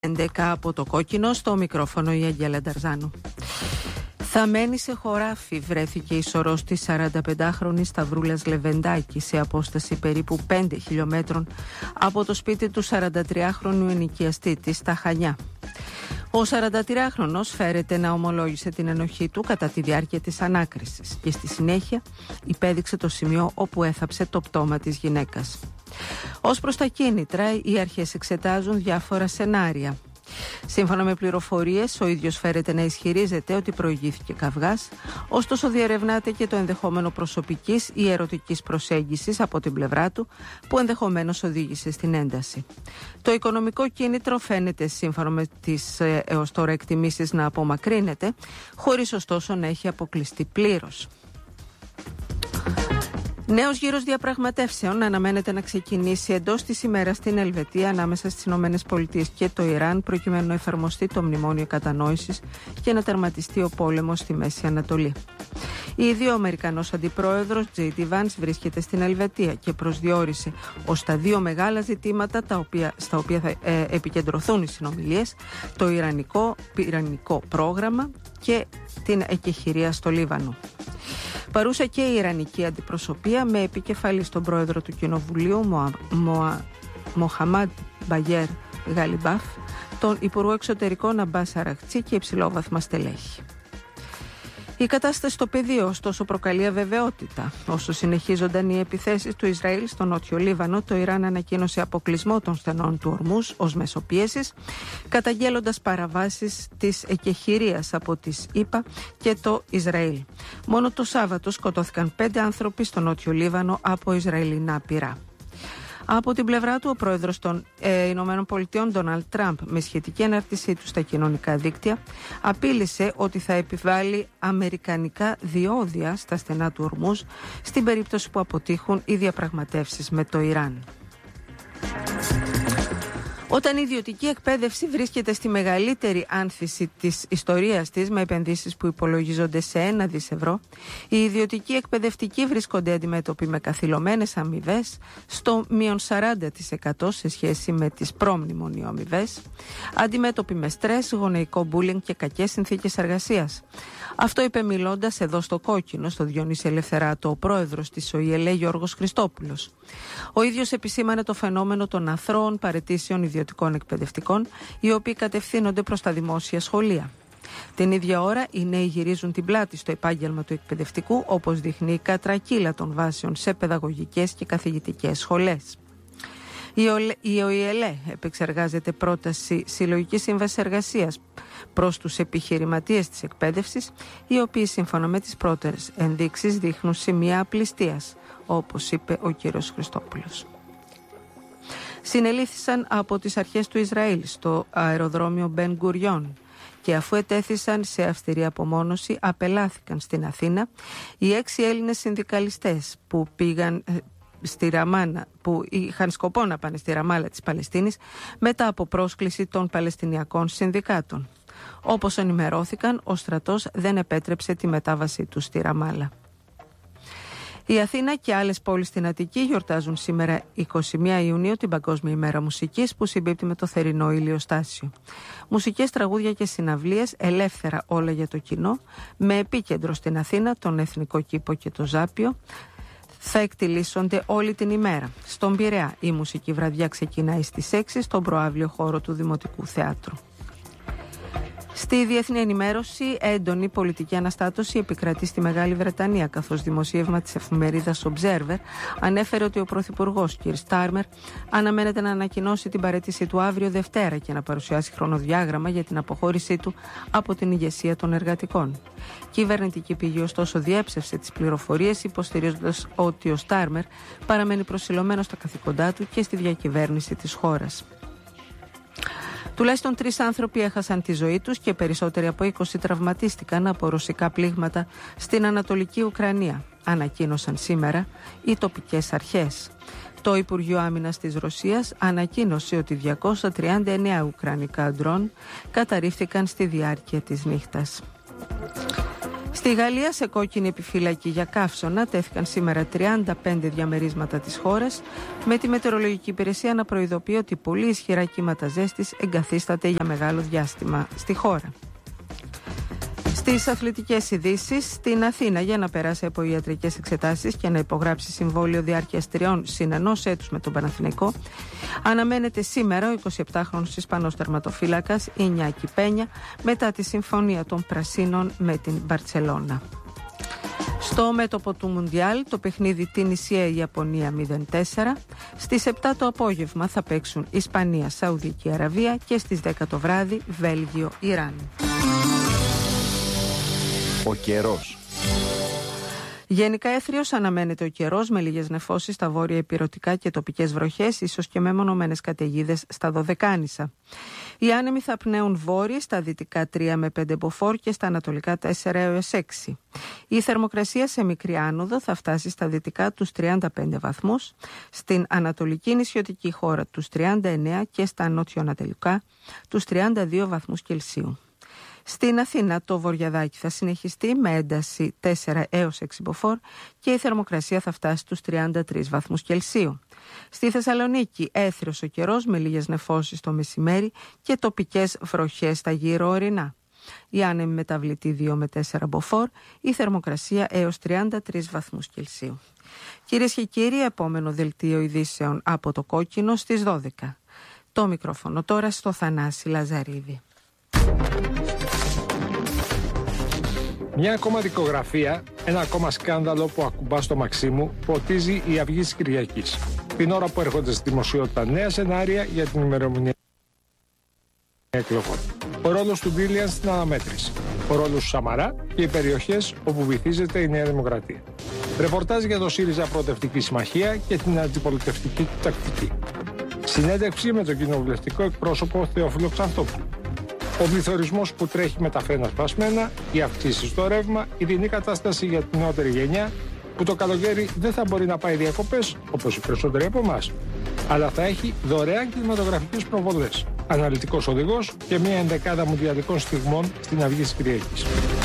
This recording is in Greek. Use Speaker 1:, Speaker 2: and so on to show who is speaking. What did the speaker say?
Speaker 1: 11 από το κόκκινο, στο μικρόφωνο η Αγγέλα Νταρζάνου. Θα μένει σε χωράφι, βρέθηκε η σωρός της 45χρονης Σταυρούλας Λεβεντάκη σε απόσταση περίπου 5 χιλιόμετρων από το σπίτι του 43χρονου ενοικιαστή της στα Χανιά. Ο 43χρονος φέρεται να ομολόγησε την ενοχή του κατά τη διάρκεια της ανάκρισης και στη συνέχεια υπέδειξε το σημείο όπου έθαψε το πτώμα της γυναίκας. Ως προς τα κίνητρα, οι αρχές εξετάζουν διάφορα σενάρια. Σύμφωνα με πληροφορίες, ο ίδιος φέρεται να ισχυρίζεται ότι προηγήθηκε καυγάς, ωστόσο διερευνάται και το ενδεχόμενο προσωπικής ή ερωτικής προσέγγισης από την πλευρά του, που ενδεχομένως οδήγησε στην ένταση. Το οικονομικό κίνητρο φαίνεται, σύμφωνα με τις έως τώρα εκτιμήσεις, να απομακρύνεται, χωρίς ωστόσο να έχει αποκλειστεί πλήρως. Νέος γύρος διαπραγματεύσεων αναμένεται να ξεκινήσει εντός της ημέρας στην Ελβετία ανάμεσα στις ΗΠΑ και το Ιράν, προκειμένου να εφαρμοστεί το μνημόνιο κατανόησης και να τερματιστεί ο πόλεμος στη Μέση Ανατολή. Ήδη ο Αμερικανός Αντιπρόεδρος J.D. Vance βρίσκεται στην Ελβετία και προσδιορίσε ως τα δύο μεγάλα ζητήματα στα οποία θα επικεντρωθούν οι συνομιλίες, το Ιρανικό πρόγραμμα και την εκεχηρία στο Λίβανο. Παρούσα και η Ιρανική αντιπροσωπεία με επικεφαλή στον πρόεδρο του Κοινοβουλίου Μοχαμάντ Μπαγέρ Γαλιμπάφ, τον Υπουργό Εξωτερικών Αμπάς Αραχτζή και υψηλόβαθμα στελέχη. Η κατάσταση στο πεδίο ωστόσο προκαλεί αβεβαιότητα. Όσο συνεχίζονταν οι επιθέσεις του Ισραήλ στο νότιο Λίβανο, το Ιράν ανακοίνωσε αποκλεισμό των στενών του Ορμούζ ως μέσο πίεσης, καταγγέλλοντας παραβάσεις της εκεχηρίας από τις ΗΠΑ και το Ισραήλ. Μόνο το Σάββατο σκοτώθηκαν 5 άνθρωποι στο νότιο Λίβανο από Ισραηλινά πυρά. Από την πλευρά του, ο πρόεδρος των Ηνωμένων Πολιτειών, Ντόναλντ Τραμπ, με σχετική ανάρτησή του στα κοινωνικά δίκτυα, απείλησε ότι θα επιβάλλει αμερικανικά διόδια στα στενά του Ορμούζ στην περίπτωση που αποτύχουν οι διαπραγματεύσεις με το Ιράν. Όταν η ιδιωτική εκπαίδευση βρίσκεται στη μεγαλύτερη άνθηση της ιστορίας της, με επενδύσεις που υπολογίζονται σε 1 δις ευρώ, οι ιδιωτικοί εκπαιδευτικοί βρίσκονται αντιμέτωποι με καθυλωμένες αμοιβές στο μείον 40% σε σχέση με τις προμνημονιο αμοιβές, αντιμέτωποι με στρες, γονεϊκό μπούλινγκ και κακές συνθήκες εργασίας. Αυτό είπε μιλώντας εδώ στο κόκκινο, στο Διονύση Ελευθεράτο, ο πρόεδρος της ΟΗΕ Γιώργος Χριστόπουλος. Ο ίδιος επισήμανε το φαινόμενο των αθρώων παραιτήσεων ιδιωτικών εκπαιδευτικών, οι οποίοι κατευθύνονται προς τα δημόσια σχολεία. Την ίδια ώρα, οι νέοι γυρίζουν την πλάτη στο επάγγελμα του εκπαιδευτικού, όπως δείχνει η κατρακύλα των βάσεων σε παιδαγωγικές και καθηγητικές σχολές. Η ΟΗΕ επεξεργάζεται πρόταση συλλογικής σύμβασης εργασίας προς τους επιχειρηματίες της εκπαίδευσης, οι οποίοι σύμφωνα με τις πρώτες ενδείξεις δείχνουν σημεία απληστίας, όπως είπε ο κύριος Χριστόπουλος. Συνελήφθησαν από τις αρχές του Ισραήλ στο αεροδρόμιο Μπεν Γκουριόν και αφού ετέθησαν σε αυστηρή απομόνωση, απελάθηκαν στην Αθήνα οι 6 Έλληνες συνδικαλιστές που πήγαν στη Ραμάνα, που είχαν σκοπό να πάνε στη Ραμάλα της Παλαιστίνης μετά από πρόσκληση των Παλαιστινιακών συνδικάτων. Όπως ενημερώθηκαν, ο στρατός δεν επέτρεψε τη μετάβασή τους στη Ραμάλα. Η Αθήνα και άλλες πόλεις στην Αττική γιορτάζουν σήμερα 21 Ιουνίου την Παγκόσμια ημέρα μουσικής, που συμπίπτει με το θερινό ηλιοστάσιο. Μουσικές, τραγούδια και συναυλίες ελεύθερα όλα για το κοινό, με επίκεντρο στην Αθήνα τον Εθνικό Κήπο και το Ζάπιο, θα εκτιλήσονται όλη την ημέρα. Στον Πειραιά η μουσική βραδιά ξεκινάει στις 6 στον προαύλιο χώρο του Δημοτικού Θεάτρου. Στη διεθνή ενημέρωση, έντονη πολιτική αναστάτωση επικρατεί στη Μεγάλη Βρετανία, καθώς δημοσίευμα της εφημερίδας Observer ανέφερε ότι ο Πρωθυπουργός κ. Στάρμερ αναμένεται να ανακοινώσει την παραίτησή του αύριο Δευτέρα και να παρουσιάσει χρονοδιάγραμμα για την αποχώρησή του από την ηγεσία των εργατικών. Κυβερνητική πηγή ωστόσο διέψευσε τις πληροφορίες, υποστηρίζοντας ότι ο Στάρμερ παραμένει προσιλωμένος στα καθήκοντά του και στη διακυβέρνηση της χώρας. Τουλάχιστον 3 άνθρωποι έχασαν τη ζωή τους και περισσότεροι από 20 τραυματίστηκαν από ρωσικά πλήγματα στην Ανατολική Ουκρανία, ανακοίνωσαν σήμερα οι τοπικές αρχές. Το Υπουργείο Άμυνας της Ρωσίας ανακοίνωσε ότι 239 ουκρανικά ντρόν καταρρίφθηκαν στη διάρκεια της νύχτας. Στη Γαλλία, σε κόκκινη επιφύλακη για καύσωνα, τέθηκαν σήμερα 35 διαμερίσματα της χώρας, με τη μετεωρολογική υπηρεσία να προειδοποιεί ότι πολύ ισχυρά κύματα ζέστης εγκαθίσταται για μεγάλο διάστημα στη χώρα. Στις αθλητικές ειδήσεις, στην Αθήνα, για να περάσει από ιατρικές εξετάσεις και να υπογράψει συμβόλαιο διάρκειας 3+1 έτους με τον Παναθηναϊκό, αναμένεται σήμερα ο 27χρονος Ισπανός τερματοφύλακας Ινιάκη Πένια, μετά τη συμφωνία των Πρασίνων με την Μπαρτσελώνα. Στο μέτωπο του Μουντιάλ, το παιχνίδι Τινησία-Ιαπωνία 0-4. Στις 7 το απόγευμα θα παίξουν Ισπανία-Σαουδική Αραβία και στις 10 το βράδυ Βέλγιο-Ιράν.
Speaker 2: Ο καιρός.
Speaker 1: Γενικά έθριος αναμένεται ο καιρός, με λίγες νεφώσεις στα βόρεια ηπειρωτικά και τοπικές βροχές, ίσως και με μονομένες καταιγίδες στα Δωδεκάνησα. Οι άνεμοι θα πνέουν βόρειοι, στα δυτικά 3 με 5 μποφόρ και στα ανατολικά 4 έως 6. Η θερμοκρασία σε μικρή άνοδο θα φτάσει στα δυτικά τους 35 βαθμούς, στην ανατολική νησιωτική χώρα τους 39 και στα νότιο-ανατολικά τους 32 βαθμούς Κελσίου. Στην Αθήνα το βορειαδάκι θα συνεχιστεί με ένταση 4 έως 6 μποφόρ και η θερμοκρασία θα φτάσει στους 33 βαθμούς Κελσίου. Στη Θεσσαλονίκη έθριος ο καιρός, με λίγες νεφώσεις το μεσημέρι και τοπικές βροχές στα γύρω ορεινά. Η άνεμη μεταβλητή 2 με 4 μποφόρ, η θερμοκρασία έως 33 βαθμούς Κελσίου. Κυρίες και κύριοι, επόμενο δελτίο ειδήσεων από το Κόκκινο στις 12. Το μικρόφωνο τώρα στο Θανάση Λαζαρίδη.
Speaker 3: Μια ακόμα δικογραφία, ένα ακόμα σκάνδαλο που ακουμπά στο μαξί μου, ποτίζει η Αυγή της Κυριακής. Την ώρα που έρχονται στη δημοσιότητα νέα σενάρια για την ημερομηνία εκλογών. Ο ρόλος του Ντίλιαν στην αναμέτρηση. Ο ρόλος του Σαμαρά και οι περιοχές όπου βυθίζεται η Νέα Δημοκρατία. Ρεπορτάζ για το ΣΥΡΙΖΑ Προοδευτική Συμμαχία και την αντιπολιτευτική του τακτική. Συνέντευξη με τον κοινοβουλευτικό εκπρόσωπο Θεόφιλο Ξανθόπουλο. Ο πληθωρισμός που τρέχει με τα φρένα σπασμένα, οι αυξήσεις στο ρεύμα, η δινή κατάσταση για την νεότερη γενιά, που το καλοκαίρι δεν θα μπορεί να πάει διακοπές, όπως οι περισσότεροι από εμάς, αλλά θα έχει δωρεάν κινηματογραφικές προβολές, αναλυτικός οδηγός και μια ενδεκάδα μουντιαλικών στιγμών στην Αυγή της Κυριακής.